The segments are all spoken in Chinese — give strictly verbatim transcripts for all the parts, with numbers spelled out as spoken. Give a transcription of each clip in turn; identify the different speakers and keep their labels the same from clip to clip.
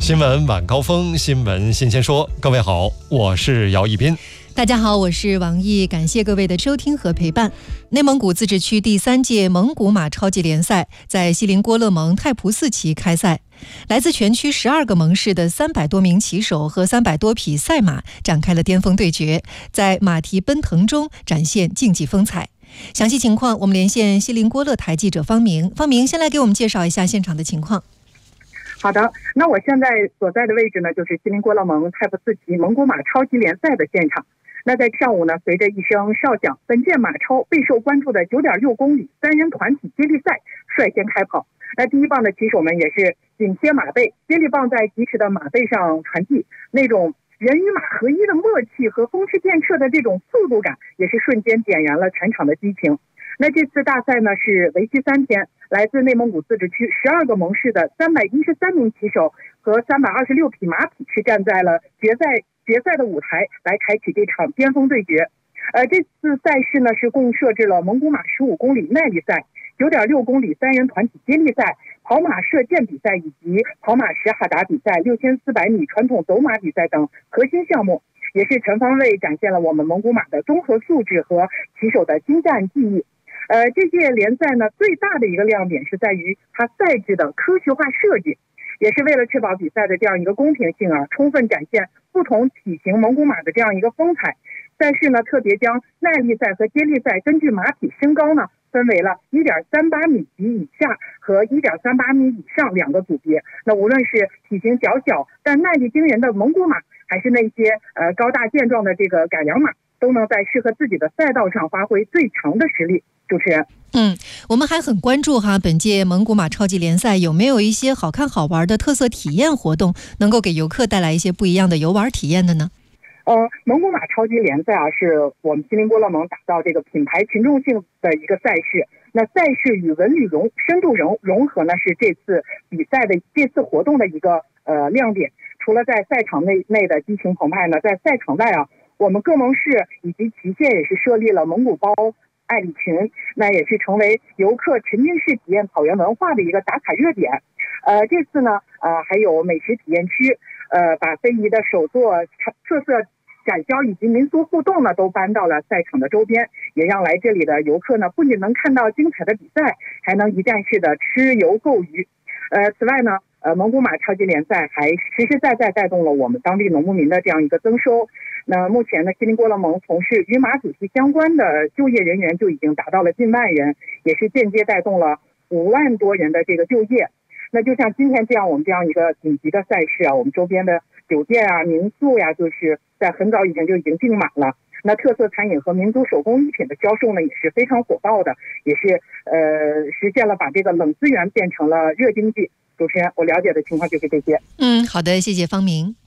Speaker 1: 新闻晚高峰，新闻新鲜说。各位好，我是姚一斌。
Speaker 2: 大家好，我是王毅，感谢各位的收听和陪伴。内蒙古自治区第三届蒙古马超级联赛在锡林郭勒盟太仆寺旗开赛，来自全区十二个盟市的三百多名骑手和三百多匹赛马展开了巅峰对决，在马蹄奔腾中展现竞技风采。详细情况，我们连线锡林郭勒台记者方明。方明，先来给我们介绍一下现场的情况。
Speaker 3: 好的，那我现在所在的位置呢，就是锡林郭勒盟太仆寺旗蒙古马超级联赛的现场。那在上午呢，随着一声哨响，本届马超备受关注的 九点六公里三人团体接力赛率先开跑。那第一棒的骑手们也是紧贴马背，接力棒在疾驰的马背上传递，那种人与马合一的默契和风驰电掣的这种速度感，也是瞬间点燃了全场的激情。那这次大赛呢是为期三天，来自内蒙古自治区十二个盟市的三百一十三名骑手和三百二十六匹马匹是站在了决赛决赛的舞台来开启这场巅峰对决。呃，这次赛事呢是共设置了蒙古马十五公里耐力赛、九点六公里三人团体接力赛、跑马射箭比赛以及跑马什哈达比赛、六千四百米传统走马比赛等核心项目，也是全方位展现了我们蒙古马的综合素质和骑手的精湛技艺。呃，这届联赛呢，最大的一个亮点是在于它赛制的科学化设计，也是为了确保比赛的这样一个公平性啊，充分展现不同体型蒙古马的这样一个风采。赛事呢，特别将耐力赛和接力赛根据马匹身高呢，分为了 一点三八米及以下和 一点三八米以上两个组别。那无论是体型较小但耐力惊人的蒙古马，还是那些呃高大健壮的这个改良马，都能在适合自己的赛道上发挥最强的实力。主持人，
Speaker 2: 嗯，我们还很关注哈，本届蒙古马超级联赛有没有一些好看好玩的特色体验活动，能够给游客带来一些不一样的游玩体验的呢？
Speaker 3: 呃，蒙古马超级联赛啊，是我们锡林郭勒盟打造这个品牌群众性的一个赛事。那赛事与文旅融深度融融合呢，是这次比赛的这次活动的一个呃亮点。除了在赛场内内的激情澎湃呢，在赛场外啊，我们各盟市以及旗县也是设立了蒙古包爱礼群，那也是成为游客沉浸式体验草原文化的一个打卡热点。呃，这次呢，呃，还有美食体验区，呃，把非遗的手作特色展销以及民俗互动呢，都搬到了赛场的周边，也让来这里的游客呢，不仅能看到精彩的比赛，还能一站式的吃游购娱。呃，此外呢，呃，蒙古马超级联赛还实实在在带动了我们当地农牧民的这样一个增收。那目前呢，锡林郭勒盟从事与马主题相关的就业人员就已经达到了近万人，也是间接带动了五万多人的这个就业。那就像今天这样我们这样一个紧急的赛事啊，我们周边的酒店啊、民宿呀、啊，就是在很早以前就已经订满了。那特色餐饮和民族手工艺品的销售呢，也是非常火爆的，也是呃实现了把这个冷资源变成了热经济。主持人，我了解的情况就是这些。
Speaker 2: 嗯，好的，谢谢方明。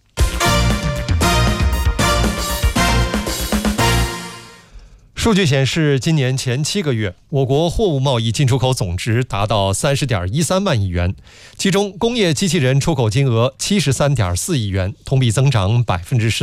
Speaker 1: 数据显示，今年前七个月，我国货物贸易进出口总值达到三十点一三万亿元，其中工业机器人出口金额七十三点四亿元，同比增长百分之十。